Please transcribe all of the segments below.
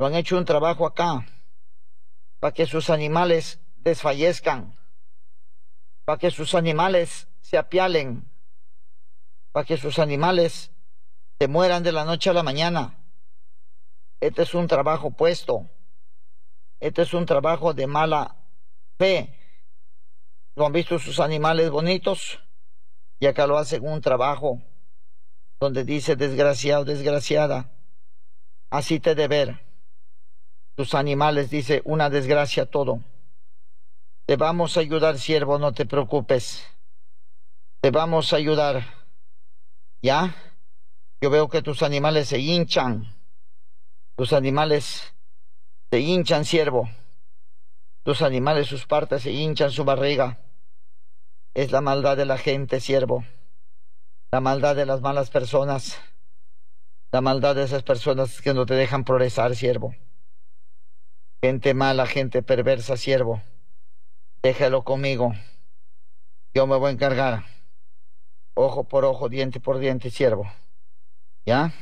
Lo han hecho un trabajo acá para que sus animales desfallezcan, para que sus animales se apialen, para que sus animales se mueran de la noche a la mañana. Este es un trabajo puesto. Este es un trabajo de mala fe. ¿Lo han visto sus animales bonitos? Y acá lo hacen un trabajo donde dice desgraciado, desgraciada. Así te de ver. Tus animales, dice, una desgracia todo. Te vamos a ayudar, siervo, no te preocupes. Te vamos a ayudar. ¿Ya? Yo veo que tus animales se hinchan. Tus animales se hinchan, siervo. Tus animales, sus partes se hinchan, su barriga. Es la maldad de la gente, siervo. La maldad de las malas personas. La maldad de esas personas que no te dejan progresar, siervo. Gente mala, gente perversa, siervo. Déjalo conmigo. Yo me voy a encargar. Ojo por ojo, diente por diente, siervo. ¿Ya?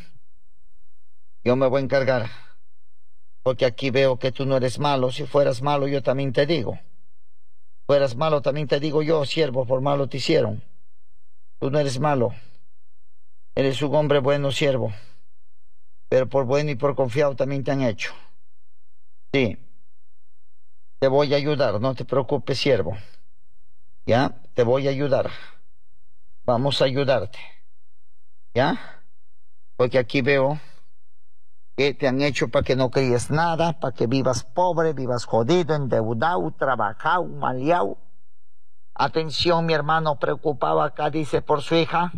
Yo me voy a encargar. Porque aquí veo que tú no eres malo. Si fueras malo, yo también te digo. Fueras malo, también te digo yo, siervo, por malo te hicieron. Tú no eres malo. Eres un hombre bueno, siervo. Pero por bueno y por confiado también te han hecho. Sí. Te voy a ayudar, no te preocupes, siervo. ¿Ya? Te voy a ayudar. Vamos a ayudarte. ¿Ya? Porque aquí veo que te han hecho para que no críes nada, para que vivas pobre, vivas jodido, endeudado, trabajado, maleado. Atención, mi hermano preocupado acá, dice, por su hija.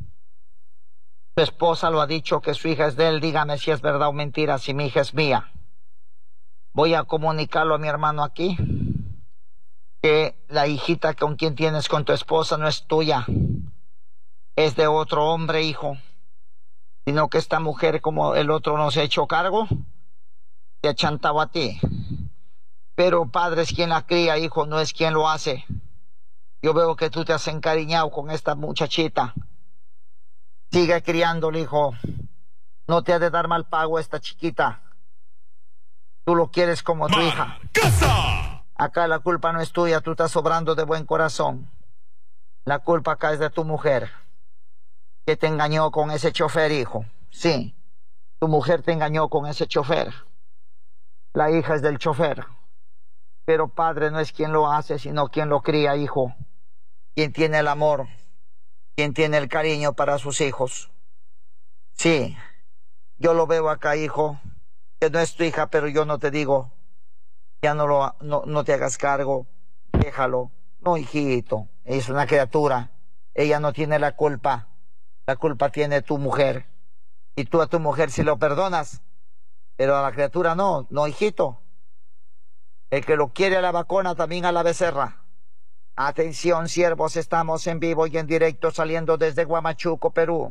Su esposa lo ha dicho que su hija es de él. Dígame si es verdad o mentira, si mi hija es mía. Voy a comunicarlo a mi hermano aquí, que la hijita con quien tienes con tu esposa no es tuya. Es de otro hombre, hijo. Sino que esta mujer, como el otro no se ha hecho cargo, te ha chantado a ti. Pero padre es quien la cría, hijo, no es quien lo hace. Yo veo que tú te has encariñado con esta muchachita. Sigue criándole, hijo. No te ha de dar mal pago esta chiquita. Tú lo quieres como tu hija. ¡Casa! Acá la culpa no es tuya, tú estás sobrando de buen corazón. La culpa acá es de tu mujer, que te engañó con ese chofer, hijo. Sí, tu mujer te engañó con ese chofer. La hija es del chofer. Pero padre no es quien lo hace, sino quien lo cría, hijo. Quien tiene el amor, quien tiene el cariño para sus hijos. Sí, yo lo veo acá, hijo, que no es tu hija, pero yo no te digo, ya no te hagas cargo, déjalo. No, hijito, es una criatura, ella no tiene la culpa tiene tu mujer. Y tú a tu mujer si lo perdonas, pero a la criatura no, hijito. El que lo quiere a la vacuna, también a la becerra. Atención, siervos, estamos en vivo y en directo saliendo desde Huamachuco, Perú.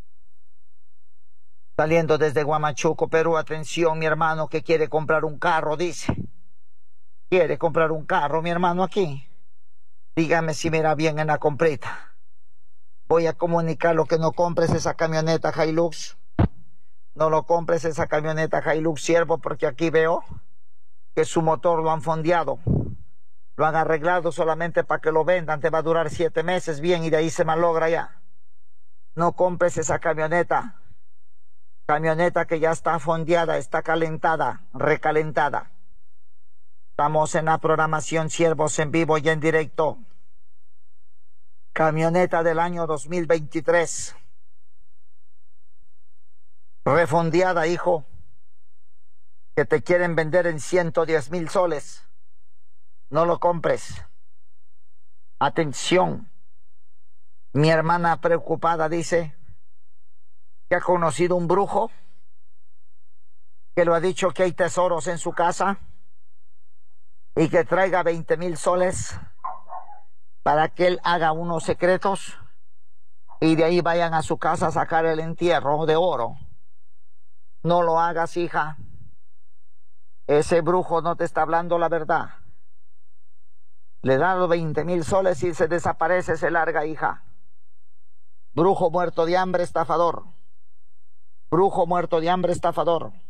Saliendo desde Huamachuco, Perú. Atención, mi hermano que quiere comprar un carro, dice. Quiere comprar un carro, mi hermano aquí. Dígame si mira bien en la comprita. Voy a comunicarlo que no compres esa camioneta Hilux. No lo compres esa camioneta Hilux, siervo, porque aquí veo que su motor lo han fondeado. Lo han arreglado solamente para que lo vendan. Te va a durar 7 meses bien y de ahí se malogra ya. No compres esa camioneta. Camioneta que ya está fondeada, está calentada, recalentada. Estamos en la programación, siervos, en vivo y en directo. Camioneta del año 2023. Refondeada, hijo. Que te quieren vender en 110,000 soles. No lo compres. Atención. Mi hermana preocupada dice que ha conocido un brujo que lo ha dicho que hay tesoros en su casa y que traiga 20,000 soles para que él haga unos secretos y de ahí vayan a su casa a sacar el entierro de oro. No lo hagas, hija. Ese brujo no te está hablando la verdad. Le da los 20,000 soles y se desaparece, se larga, hija. Brujo muerto de hambre, estafador. Brujo muerto de hambre, estafador.